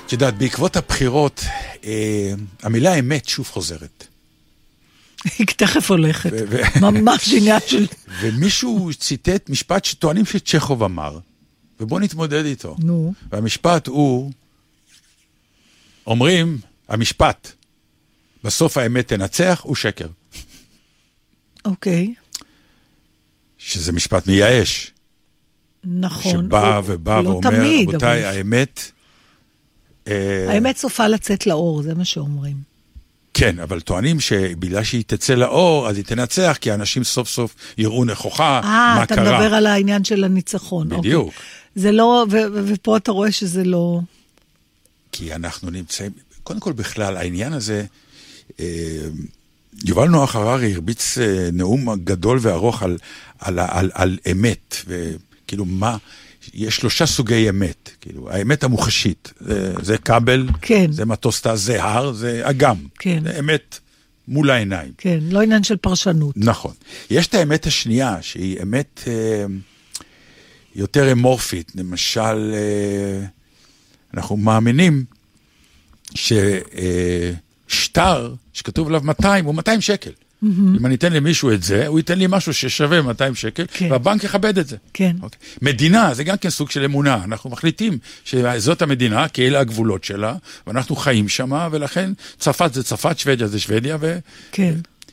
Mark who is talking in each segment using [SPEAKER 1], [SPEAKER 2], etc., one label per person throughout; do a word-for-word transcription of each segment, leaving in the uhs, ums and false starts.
[SPEAKER 1] את יודעת, בעקבות הבחירות, אה, המילה אמת שוב חוזרת.
[SPEAKER 2] היא תכף הולכת. ממש עניין של...
[SPEAKER 1] ומישהו ציטט משפט שטוענים שצ'כוב אמר, ובוא נתמודד איתו.
[SPEAKER 2] נו.
[SPEAKER 1] והמשפט הוא, אומרים, המשפט, בסוף האמת תנצח, הוא שקר.
[SPEAKER 2] אוקיי.
[SPEAKER 1] שזה משפט מייאש.
[SPEAKER 2] נכון.
[SPEAKER 1] שבא ובא ואומר, רבותיי, האמת...
[SPEAKER 2] האמת סופה לצאת לאור, זה מה שאומרים.
[SPEAKER 1] כן, אבל טוענים שבגלל שהיא תצא לאור, אז היא תנצח, כי האנשים סוף סוף יראו נכוחה מה קרה.
[SPEAKER 2] אה, אתה מדבר על העניין של הניצחון.
[SPEAKER 1] בדיוק.
[SPEAKER 2] זה לא, ופה אתה רואה שזה לא...
[SPEAKER 1] כי אנחנו נמצאים, קודם כל בכלל, העניין הזה, יובל נוח הררי הרביץ נאום גדול וארוך על, על, על, על אמת, וכאילו מה... יש שלושה סוגי אמת, כאילו, האמת המוחשית, זה, זה קבל,
[SPEAKER 2] כן.
[SPEAKER 1] זה מטוסטה, זה הר, זה אגם.
[SPEAKER 2] כן.
[SPEAKER 1] זה אמת מול העיניים.
[SPEAKER 2] כן, לא עניין של פרשנות.
[SPEAKER 1] נכון. יש את האמת השנייה, שהיא אמת אה, יותר אמורפית, למשל, אה, אנחנו מאמינים ששטר, שכתוב עליו מאתיים, הוא מאתיים שקל. אם אני אתן למישהו את זה, הוא ייתן לי משהו ששווה מאתיים שקל, והבנק יכבד את זה.
[SPEAKER 2] כן.
[SPEAKER 1] מדינה, זה גם כן סוג של אמונה. אנחנו מחליטים שזאת המדינה, כי אלה הגבולות שלה, ואנחנו חיים שמה, ולכן צרפת זה צרפת, שוודיה זה שוודיה, ו...
[SPEAKER 2] כן.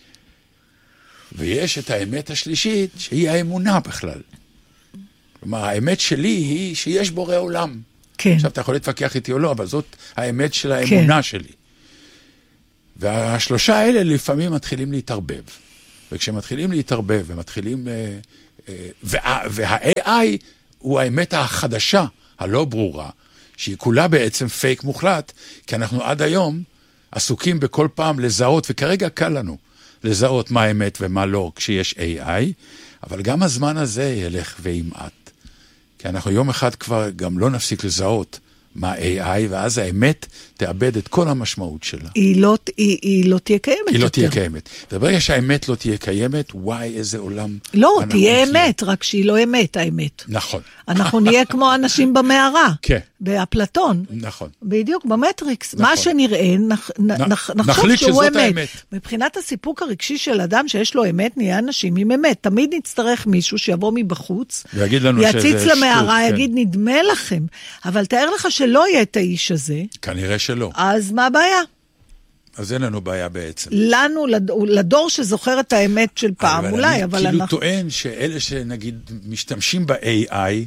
[SPEAKER 1] ויש את האמת השלישית, שהיא האמונה בכלל. כלומר, האמת שלי היא שיש בורא עולם.
[SPEAKER 2] כן.
[SPEAKER 1] עכשיו, אתה יכול להתווכח איתי או לא, אבל זאת האמת של האמונה שלי. והשלושה האלה לפעמים מתחילים להתערבב. וכשהם מתחילים להתערבב ומתחילים... וה-איי איי הוא האמת החדשה, הלא ברורה, שהיא כולה בעצם פייק מוחלט, כי אנחנו עד היום עסוקים בכל פעם לזהות, וכרגע קל לנו לזהות מה האמת ומה לא כשיש איי איי, אבל גם הזמן הזה ילך וימעט. כי אנחנו יום אחד כבר גם לא נפסיק לזהות מה איי איי, ואז האמת תאבד את כל המשמעות שלה.
[SPEAKER 2] היא לא, היא, היא לא תהיה קיימת.
[SPEAKER 1] היא לא תהיה קיימת. וברגע שהאמת לא תהיה קיימת, וואי, איזה עולם...
[SPEAKER 2] לא, תהיה אמת, רק שהיא לא אמת, האמת.
[SPEAKER 1] נכון.
[SPEAKER 2] אנחנו נהיה כמו אנשים במערה.
[SPEAKER 1] כן.
[SPEAKER 2] באפלטון.
[SPEAKER 1] נכון.
[SPEAKER 2] בדיוק, במטריקס. מה שנראה, נחשוב שהוא אמת. מבחינת הסיפוק הרגשי של אדם שיש לו אמת, נהיה אנשים עם אמת. תמיד נצטרך מישהו שיבוא מבחוץ, יציץ למערה, יגיד, נדמה לכם. אבל תאר לך שלא יהיה את האיש הזה.
[SPEAKER 1] כנראה שלא.
[SPEAKER 2] אז מה הבעיה?
[SPEAKER 1] אז אין לנו בעיה בעצם.
[SPEAKER 2] לנו, לדור שזוכר את האמת של פעם, אולי, אבל
[SPEAKER 1] אני כאילו
[SPEAKER 2] אנחנו...
[SPEAKER 1] טוען שאלה שנגיד משתמשים ב-איי איי,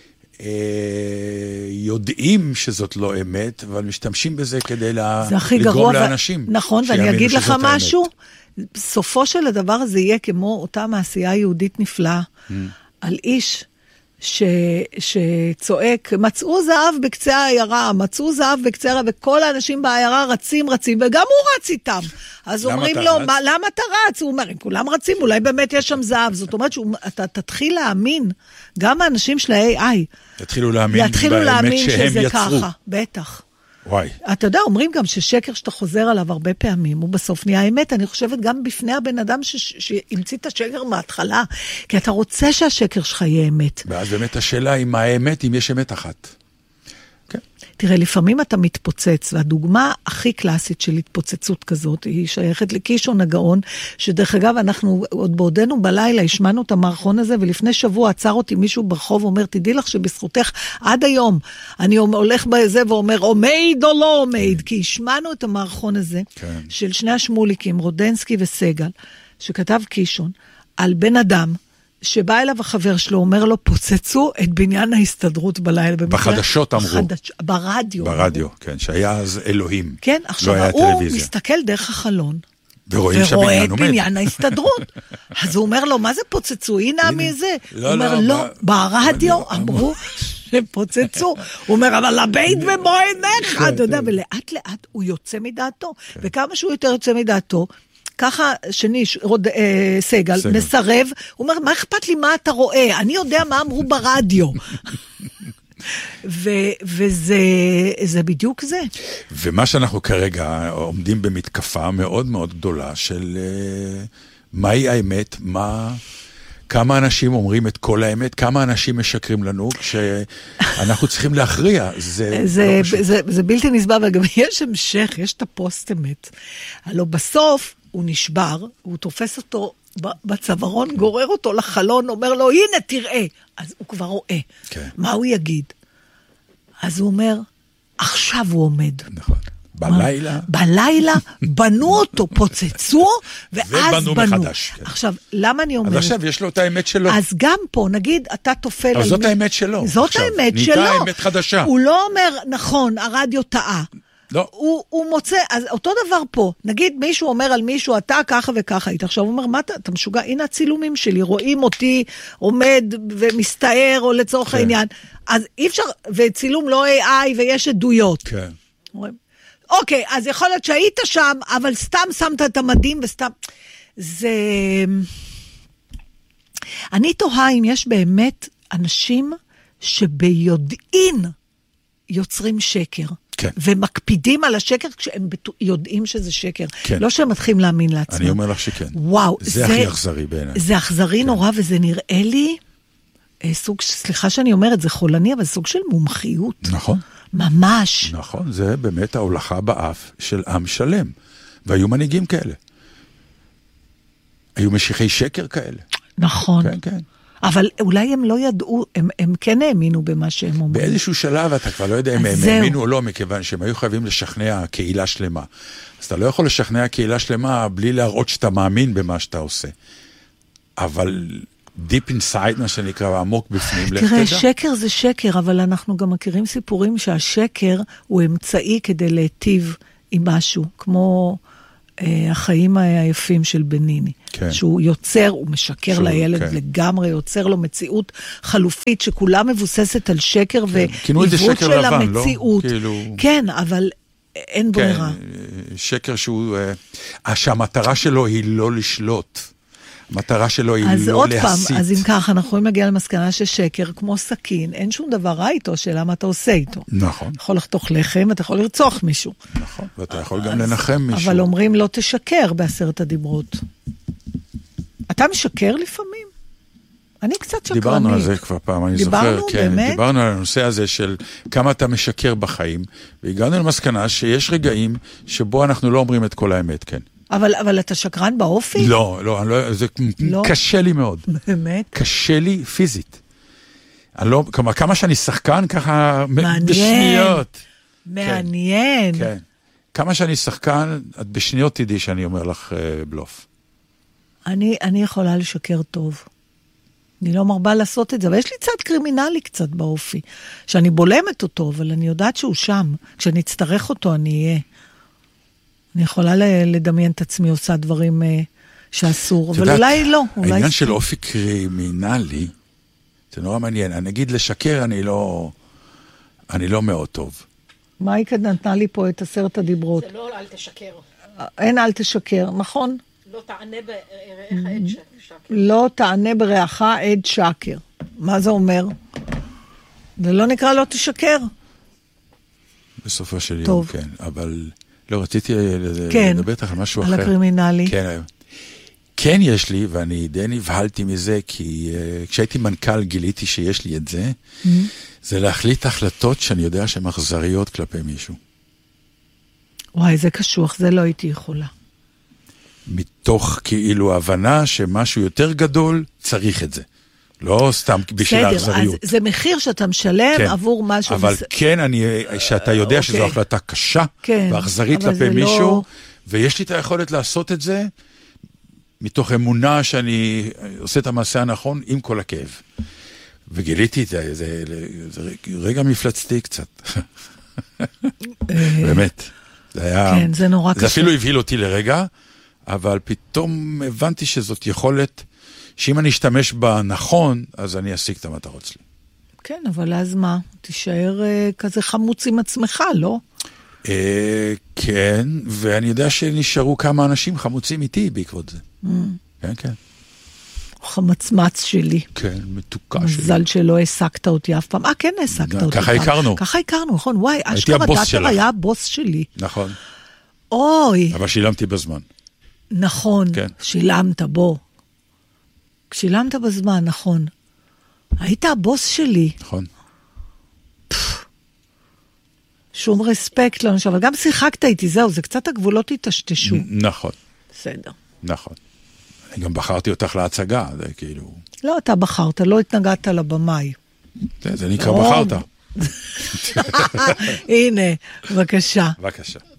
[SPEAKER 1] יודעים שזאת לא אמת, אבל משתמשים בזה כדי לגרום לאנשים.
[SPEAKER 2] נכון, ואני אגיד לך משהו, סופו של הדבר הזה יהיה כמו אותה מעשייה יהודית נפלאה, על איש שצועק, מצאו זהב בקצה העיירה, מצאו זהב בקצה העיירה, וכל האנשים בעיירה רצים רצים, וגם הוא רץ איתם. אז אומרים לו, למה אתה רץ? הוא אומר, אם כולם רצים, אולי באמת יש שם זהב. זאת אומרת שאתה תתחיל להאמין, גם האנשים של ה-איי איי,
[SPEAKER 1] יתחילו להאמין באמת שהם יצרו.
[SPEAKER 2] בטח.
[SPEAKER 1] וואי.
[SPEAKER 2] אתה יודע, אומרים גם ששקר שאתה חוזר עליו הרבה פעמים, הוא בסוף נהיה אמת. אני חושבת גם בפני הבן אדם שהמציא את השקר מההתחלה, כי אתה רוצה שהשקר שלך יהיה אמת.
[SPEAKER 1] ואז באמת השאלה היא מה האמת, אם יש אמת אחת. כן.
[SPEAKER 2] תראה, לפעמים אתה מתפוצץ, והדוגמה הכי קלאסית של התפוצצות כזאת, היא שייכת לקישון הגאון, שדרך אגב, אנחנו עוד בעודנו בלילה, השמענו את המערכון הזה, ולפני שבוע עצר אותי מישהו ברחוב, אומר, תדעי לך שבזכותך עד היום, אני הולך בזה ואומר, עומד או לא עומד, כי השמענו את המערכון הזה, כן. של שני השמוליקים, רודנסקי וסגל, שכתב קישון, על בן אדם, שבא אליו החבר שלו, אומר לו, פוצצו את בניין ההסתדרות בלילה.
[SPEAKER 1] בחדשות אמרו.
[SPEAKER 2] בחדש... ברדיו.
[SPEAKER 1] ברדיו, כן, שהיה אז אלוהים.
[SPEAKER 2] כן, עכשיו,
[SPEAKER 1] לא
[SPEAKER 2] הוא מסתכל דרך החלון,
[SPEAKER 1] ורואים
[SPEAKER 2] ורואה את בניין ההסתדרות. אז הוא אומר לו, מה זה פוצצו? הנה מזה. הוא אומר, לא, ברדיו אמרו שפוצצו. הוא אומר, אבל הבית במו עיניך. אתה יודע, ולאט לאט הוא יוצא מדעתו. וכמה שהוא יותר יוצא מדעתו, ככה שני, רוד, אה, סגל, סגל, מסרב, הוא אומר, מה אכפת לי מה אתה רואה? אני יודע מה אמרו ברדיו. ו, וזה זה בדיוק זה.
[SPEAKER 1] ומה שאנחנו כרגע עומדים במתקפה מאוד מאוד גדולה של uh, מהי האמת, מה... כמה אנשים אומרים את כל האמת, כמה אנשים משקרים לנו, כשאנחנו צריכים להכריע, זה,
[SPEAKER 2] זה,
[SPEAKER 1] לא
[SPEAKER 2] זה, זה בלתי נסבל, אבל גם יש המשך, יש את הפוסט אמת. הלוא בסוף הוא נשבר, הוא תופס אותו בצווארון, גורר אותו לחלון, אומר לו, הנה תראה, אז הוא כבר רואה. כן. מה הוא יגיד? אז הוא אומר, עכשיו הוא עומד.
[SPEAKER 1] נכון. בלילה.
[SPEAKER 2] בלילה בנו אותו, פוצצו, ואז בנו.
[SPEAKER 1] מחדש. כן.
[SPEAKER 2] עכשיו, למה אני אומרת?
[SPEAKER 1] אז עכשיו יש לו את האמת שלו.
[SPEAKER 2] אז גם פה, נגיד, אתה תופל על...
[SPEAKER 1] אז זאת האמת שלו.
[SPEAKER 2] זאת
[SPEAKER 1] עכשיו,
[SPEAKER 2] האמת שלו.
[SPEAKER 1] נהייתה האמת חדשה.
[SPEAKER 2] הוא לא אומר, נכון, הרדיו טעה.
[SPEAKER 1] לא.
[SPEAKER 2] הוא, הוא מוצא, אז אותו דבר פה, נגיד מישהו אומר על מישהו, אתה ככה וככה היית, עכשיו הוא אומר, מה אתה, אתה משוגע, הנה הצילומים שלי, רואים אותי עומד ומסתער, או לצורך כן. העניין, אז אי אפשר, וצילום לא איי איי, ויש עדויות.
[SPEAKER 1] כן.
[SPEAKER 2] אוקיי, אז יכול להיות שהיית שם, אבל סתם שמת את המדים, וסתם, זה... אני תוהה אם יש באמת אנשים שביודעין יוצרים שקר.
[SPEAKER 1] כן.
[SPEAKER 2] ומקפידים על השקר כשהם יודעים שזה שקר. כן. לא שהם מתחילים להאמין לעצמם.
[SPEAKER 1] אני אומר לך שכן.
[SPEAKER 2] וואו.
[SPEAKER 1] זה, זה הכי אכזרי בעיניי.
[SPEAKER 2] זה אכזרי כן. נורא, וזה נראה לי, סוג, סליחה שאני אומרת, זה חולני, אבל סוג של מומחיות.
[SPEAKER 1] נכון.
[SPEAKER 2] ממש.
[SPEAKER 1] נכון, זה באמת ההולכה באף של עם שלם. והיו מנהיגים כאלה. היו משיחי שקר כאלה.
[SPEAKER 2] נכון.
[SPEAKER 1] כן, כן.
[SPEAKER 2] אבל אולי הם לא ידעו, הם, הם כן האמינו במה שהם אומרים.
[SPEAKER 1] באיזשהו שלב אתה כבר לא יודע אם הם האמינו או לא, מכיוון שהם היו חייבים לשכנע קהילה שלמה. אז אתה לא יכול לשכנע קהילה שלמה בלי להראות שאתה מאמין במה שאתה עושה. אבל deep inside, מה שנקרא, עמוק בפנים, לך תדע.
[SPEAKER 2] תראה, שקר זה שקר, אבל אנחנו גם מכירים סיפורים שהשקר הוא אמצעי כדי להיטיב עם משהו, כמו... החיים היפים של בניני, כן. שהוא יוצר, הוא משקר שהוא, לילד כן. לגמרי, יוצר לו מציאות חלופית, שכולה מבוססת על שקר כן. ועיוות של לבן, המציאות. לא? כאילו... כן, אבל אין כן. ברירה.
[SPEAKER 1] שקר שהוא, שהמטרה שלו היא לא לשלוט. המטרה שלו היא לא להסית. אז עוד פעם,
[SPEAKER 2] אז אם ככה, אנחנו יכולים להגיע למסקנה ששקר, כמו סכין, אין שום דבר רע איתו, שאלה מה אתה עושה איתו.
[SPEAKER 1] נכון.
[SPEAKER 2] אתה יכול לחתוך לחם, אתה יכול לרצוח מישהו.
[SPEAKER 1] נכון, ואתה יכול גם לנחם מישהו.
[SPEAKER 2] אבל אומרים לא תשקר בעשרת הדיברות. אתה משקר לפעמים? אני קצת שקרנית.
[SPEAKER 1] דיברנו על זה כבר פעם, אני
[SPEAKER 2] דיברנו,
[SPEAKER 1] זוכר. כן,
[SPEAKER 2] באמת?
[SPEAKER 1] דיברנו על הנושא הזה של כמה אתה משקר בחיים, והגענו למסקנה שיש רגעים שבו אנחנו לא אומרים את כל האמת, כן.
[SPEAKER 2] אבל, אבל אתה שקרן באופי?
[SPEAKER 1] לא, לא, לא, זה לא. קשה לי מאוד.
[SPEAKER 2] באמת?
[SPEAKER 1] קשה לי פיזית. אני לא, כמה, כמה שאני שחקן ככה
[SPEAKER 2] מעניין.
[SPEAKER 1] בשניות.
[SPEAKER 2] מעניין.
[SPEAKER 1] כן, כן. כמה שאני שחקן, את בשניות תדעי שאני אומר לך אה, בלוף.
[SPEAKER 2] אני, אני יכולה לשקר טוב. אני לא מרבה לעשות את זה, אבל יש לי צד קרימינלי קצת באופי, שאני בולמת אותו, אבל אני יודעת שהוא שם. כשאני אצטרך אותו, אני אהיה. אני יכולה לדמיין את עצמי עושה דברים שאסור, אבל אולי לא.
[SPEAKER 1] העניין של אופי קרימינלי, זה נורא מעניין. אני אגיד לשקר, אני לא, אני לא מאוד טוב.
[SPEAKER 2] מייקה נתנה לי פה את עשרת הדיברות.
[SPEAKER 3] זה לא אל תשקר.
[SPEAKER 2] אין אל תשקר, נכון?
[SPEAKER 3] לא תענה ברעך עד שקר.
[SPEAKER 2] לא תענה ברעך עד שקר. מה זה אומר? זה לא נקרא לא תשקר.
[SPEAKER 1] בסופו של יום, כן, אבל... לא, רציתי
[SPEAKER 2] כן,
[SPEAKER 1] לדבר איתך על משהו
[SPEAKER 2] על
[SPEAKER 1] אחר.
[SPEAKER 2] על הקרימינלי.
[SPEAKER 1] כן, כן יש לי, ואני די נבהלתי מזה, כי uh, כשהייתי מנכ"ל גיליתי שיש לי את זה, mm-hmm. זה להחליט החלטות שאני יודע שהן אכזריות כלפי מישהו.
[SPEAKER 2] וואי, זה קשוח, זה לא הייתי יכולה.
[SPEAKER 1] מתוך כאילו הבנה שמשהו יותר גדול צריך את זה. לא סתם בשביל האכזריות.
[SPEAKER 2] אז זה מחיר שאתה משלם כן, עבור משהו.
[SPEAKER 1] אבל מס... כן, אני, שאתה יודע שזו אוקיי. החלטה קשה, כן, ואכזרית כלפי מישהו, לא... ויש לי את היכולת לעשות את זה, מתוך אמונה שאני עושה את המעשה הנכון עם כל הכאב. וגיליתי את זה, זה, זה רגע מפלצתי קצת. באמת. זה היה...
[SPEAKER 2] כן, זה נורא קשה.
[SPEAKER 1] זה אפילו הבהיל אותי לרגע, אבל פתאום הבנתי שזאת יכולת... שאם אני אשתמש בה נכון, אז אני אשיג את המטרות שלי.
[SPEAKER 2] כן, אבל אז מה? תישאר uh, כזה חמוץ עם עצמך, לא?
[SPEAKER 1] Uh, כן, ואני יודע שנשארו כמה אנשים חמוצים איתי בעקבות זה. Mm. כן, כן.
[SPEAKER 2] חמצמץ שלי.
[SPEAKER 1] כן, מתוקה שלי.
[SPEAKER 2] מזל שלא העסקת אותי אף פעם. אה, כן העסקת אותי.
[SPEAKER 1] ככה הכרנו.
[SPEAKER 2] ככה הכרנו, נכון. וואי, אשכרה דאטר היה הבוס שלי.
[SPEAKER 1] נכון.
[SPEAKER 2] אוי.
[SPEAKER 1] אבל שילמתי בזמן.
[SPEAKER 2] נכון, שילמת, בוא. שילמת בזמן, נכון. היית הבוס שלי.
[SPEAKER 1] נכון.
[SPEAKER 2] שום רספקט לאנשים, אבל גם שיחקת איתי, זהו, זה קצת הגבולות התשתשו.
[SPEAKER 1] נכון.
[SPEAKER 2] בסדר.
[SPEAKER 1] נכון. אני גם בחרתי אותך להצגה, זה כאילו...
[SPEAKER 2] לא, אתה בחרת, לא התנגדת לבמאי.
[SPEAKER 1] זה נקרא בחרת.
[SPEAKER 2] הנה, בבקשה.
[SPEAKER 1] בבקשה.